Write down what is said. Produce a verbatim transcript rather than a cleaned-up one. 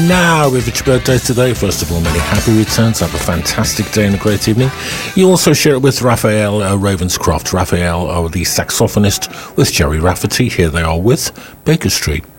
Now, if it's your birthday today, first of all, many happy returns. Have a fantastic day and a great evening. You also share it with Raphael uh, Ravenscroft. Raphael, uh, the saxophonist with Jerry Rafferty. Here they are with Baker Street.